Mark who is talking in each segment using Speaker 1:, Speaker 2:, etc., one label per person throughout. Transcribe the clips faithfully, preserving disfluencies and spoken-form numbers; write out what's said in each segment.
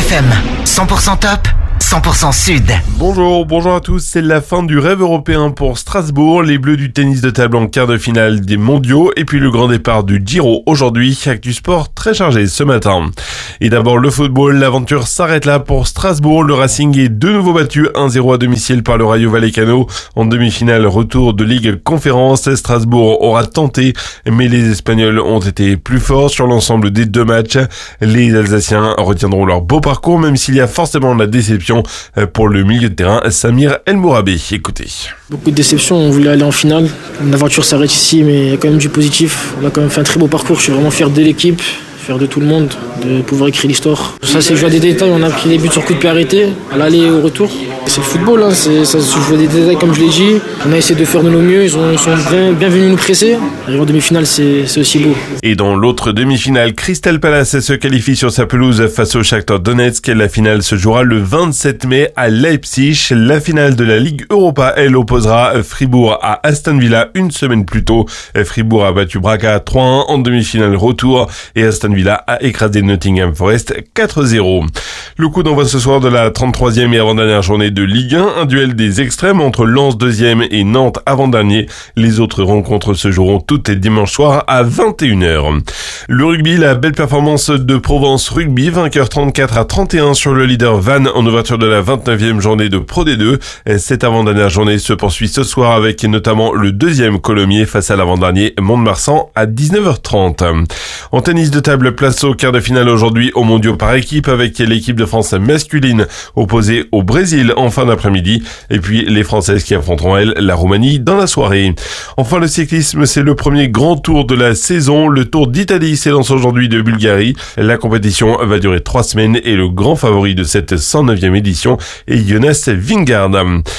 Speaker 1: F M, cent pour cent top, cent pour cent sud.
Speaker 2: Bonjour, bonjour à tous. C'est la fin du rêve européen pour Strasbourg. Les Bleus du tennis de table en quart de finale des mondiaux. Et puis le grand départ du Giro aujourd'hui. Actu sport très chargé ce matin. Et d'abord le football. L'aventure s'arrête là pour Strasbourg. Le Racing est de nouveau battu un zéro à domicile par le Rayo Vallecano. En demi-finale, retour de Ligue Conférence. Strasbourg aura tenté, mais les Espagnols ont été plus forts sur l'ensemble des deux matchs. Les Alsaciens retiendront leur beau parcours, même s'il y a forcément de la déception pour le milieu de terrain Samir El Mourabé. Écoutez.
Speaker 3: Beaucoup de déceptions, on voulait aller en finale. L'aventure s'arrête ici, mais il y a quand même du positif. On a quand même fait un très beau parcours, je suis vraiment fier de l'équipe, fier de tout le monde, de pouvoir écrire l'histoire. Ça c'est joué à des détails, on a pris les buts sur coup de pied arrêté, à l'aller et au retour. C'est le football, hein, c'est, ça se joue à des détails comme je l'ai dit. On a essayé de faire de nos mieux, ils, ont, ils sont bien, bien venus nous presser. Arriver en demi-finale, c'est, c'est aussi beau.
Speaker 2: Et dans l'autre demi-finale, Crystal Palace se qualifie sur sa pelouse face au Shakhtar Donetsk. La finale se jouera le vingt-sept mai à Leipzig. La finale de la Ligue Europa, elle opposera Fribourg à Aston Villa une semaine plus tôt. Fribourg a battu Braga trois un en demi-finale retour et Aston Villa a écrasé Nottingham Forest quatre zéro. Le coup d'envoi ce soir de la trente-troisième et avant-dernière journée de Ligue un, un duel des extrêmes entre Lens deuxième et Nantes avant-dernier. Les autres rencontres se joueront toutes les dimanches soirs à vingt et une heures. Le rugby, la belle performance de Provence Rugby, vainqueur trente-quatre à trente et un sur le leader Vannes en ouverture de la vingt-neuvième journée de Pro D deux. Cette avant-dernière journée se poursuit ce soir avec notamment le deuxième Colomiers face à l'avant-dernier Mont-de-Marsan à dix-neuf heures trente. En tennis de table, place au quart de finale aujourd'hui aux mondiaux par équipe avec l'équipe de France masculine opposée au Brésil en fin d'après-midi et puis les Françaises qui affronteront elles la Roumanie dans la soirée. Enfin le cyclisme, c'est le premier grand tour de la saison. Le Tour d'Italie s'élance aujourd'hui de Bulgarie. La compétition va durer trois semaines et le grand favori de cette cent neuvième édition est Jonas Vingegaard.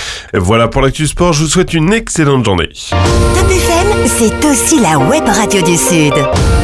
Speaker 2: Voilà pour l'actu sport, je vous souhaite une excellente journée.
Speaker 4: Top F M, c'est aussi la web radio du Sud.